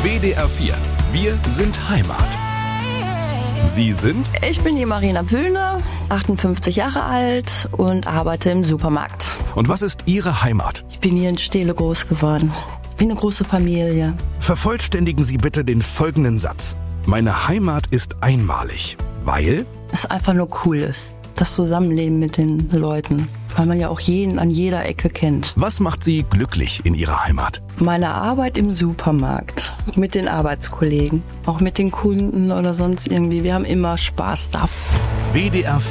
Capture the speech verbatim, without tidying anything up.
W D R vier. Wir sind Heimat. Sie sind? Ich bin die Marina Pühlner, achtundfünfzig Jahre alt und arbeite im Supermarkt. Und was ist Ihre Heimat? Ich bin hier in Steele groß geworden. Wie eine große Familie. Vervollständigen Sie bitte den folgenden Satz. Meine Heimat ist einmalig, weil? Es einfach nur cool ist. Das Zusammenleben mit den Leuten. Weil man ja auch jeden an jeder Ecke kennt. Was macht Sie glücklich in Ihrer Heimat? Meine Arbeit im Supermarkt. Mit den Arbeitskollegen. Auch mit den Kunden oder sonst irgendwie. Wir haben immer Spaß da. W D R